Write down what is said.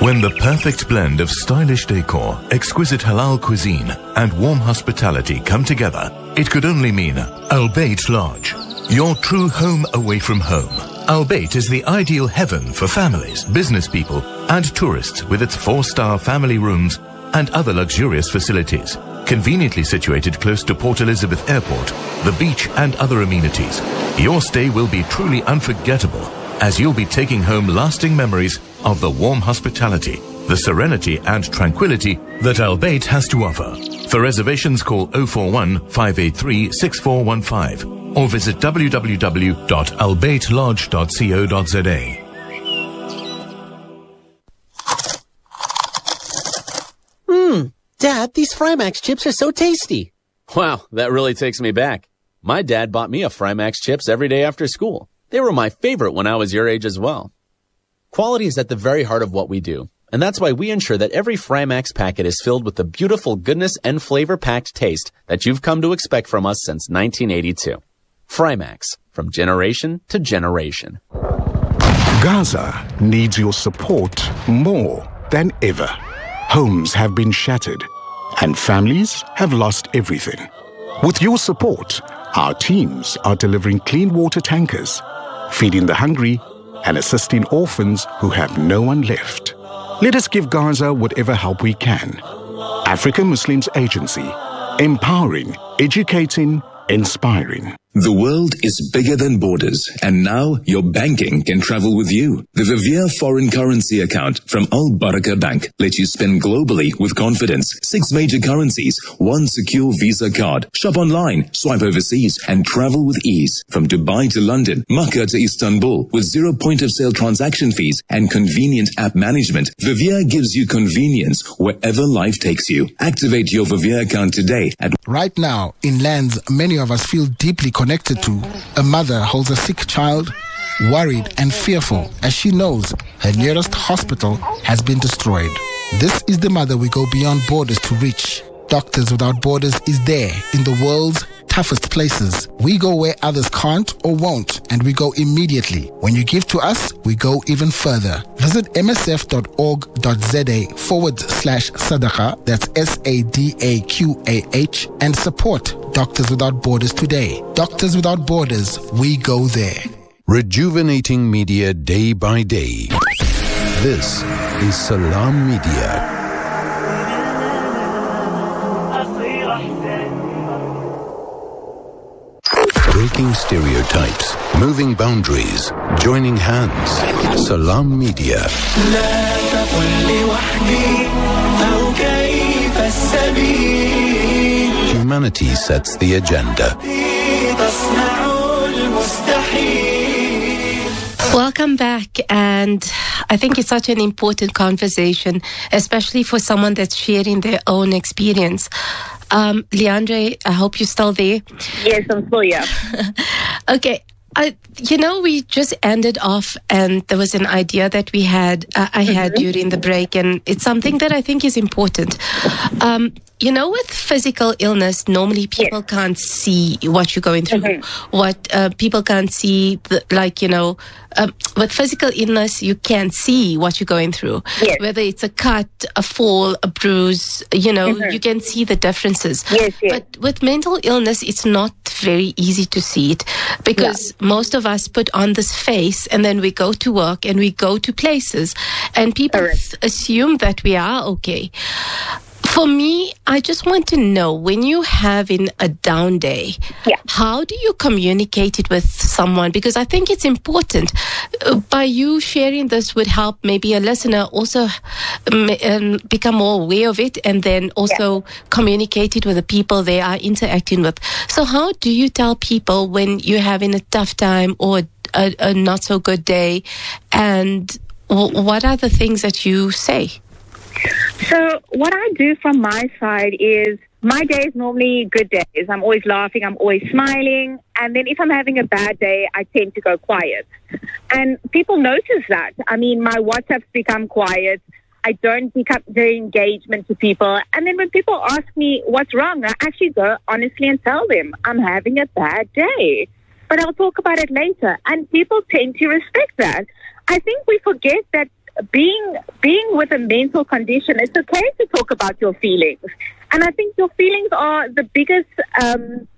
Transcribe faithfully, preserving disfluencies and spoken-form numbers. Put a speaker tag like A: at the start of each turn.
A: When the perfect blend of stylish decor, exquisite halal cuisine, and warm hospitality come together, it could only mean Al Bayt Lodge, your true home away from home. Al Bayt is the ideal heaven for families, business people, and tourists with its four-star family rooms and other luxurious facilities. Conveniently situated close to Port Elizabeth Airport, the beach, and other amenities, your stay will be truly unforgettable, as you'll be taking home lasting memories of the warm hospitality, the serenity and tranquility that Al Bayt has to offer. For reservations, call oh four one, five eight three, six four one five or visit w w w dot al bayt lodge dot co dot z a.
B: Hmm, Dad, these Frymax chips are so tasty.
C: Wow, that really takes me back. My dad bought me a Frymax chips every day after school. They were my favorite when I was your age as well. Quality is at the very heart of what we do, and that's why we ensure that every Frymax packet is filled with the beautiful goodness and flavor-packed taste that you've come to expect from us since nineteen eighty-two. Frymax, from generation to generation.
D: Gaza needs your support more than ever. Homes have been shattered, and families have lost everything. With your support, our teams are delivering clean water tankers, feeding the hungry, and assisting orphans who have no one left. Let us give Gaza whatever help we can. African Muslims Agency, empowering, educating, inspiring.
E: The world is bigger than borders, and now your banking can travel with you. The Vivier foreign currency account from Al Baraka Bank lets you spend globally with confidence. Six major currencies, one secure Visa card. Shop online, swipe overseas, and travel with ease. From Dubai to London, Makkah to Istanbul, with zero point of sale transaction fees and convenient app management, Vivier gives you convenience wherever life takes you. Activate your Vivier account today at...
F: Right now, in lands many of us feel deeply connected connected to, a mother holds a sick child, worried and fearful as she knows her nearest hospital has been destroyed. This is the mother we go beyond borders to reach. Doctors Without Borders is there in the world's toughest places. We go where others can't or won't, and we go immediately. When you give to us, we go even further. Visit msf.org.za forward slash sadaqa, that's S A D A Q A H, and support Doctors Without Borders today. Doctors Without Borders, we go there.
G: Rejuvenating media day by day. This is Salam Media. Breaking stereotypes, moving boundaries, joining hands. Salam Media. Humanity sets the agenda.
H: Welcome back, and I think it's such an important conversation, especially for someone that's sharing their own experience. Um, Leandre, I hope you're still there.
I: Yes, I'm still here.
H: Okay. I, you know, we just ended off, and there was an idea that we had, uh, I had mm-hmm. during the break, and it's something that I think is important. Um, you know, with physical illness, normally people yes. can't see what you're going through. Mm-hmm. What uh, people can't see, the, like, you know, um, with physical illness, you can't see what you're going through. Yes. Whether it's a cut, a fall, a bruise, you know, mm-hmm. you can see the differences.
I: Yes, yes.
H: But with mental illness, it's not very easy to see it, because yeah. most of us put on this face and then we go to work and we go to places and people th- assume that we are okay. For me, I just want to know, when you're having a down day,
I: yeah.
H: how do you communicate it with someone? Because I think it's important. Uh, by you sharing this would help maybe a listener also um, become more aware of it, and then also yeah. communicate it with the people they are interacting with. So how do you tell people when you're having a tough time or a, a not so good day, and w- what are the things that you say?
I: So what I do from my side is, my days normally good days. I'm always laughing. I'm always smiling. And then if I'm having a bad day, I tend to go quiet. And people notice that. I mean, my WhatsApps become quiet. I don't pick up the engagement to people. And then when people ask me what's wrong, I actually go honestly and tell them I'm having a bad day, but I'll talk about it later. And people tend to respect that. I think we forget that being being with a mental condition, it's okay to talk about your feelings. And I think your feelings are the biggest um,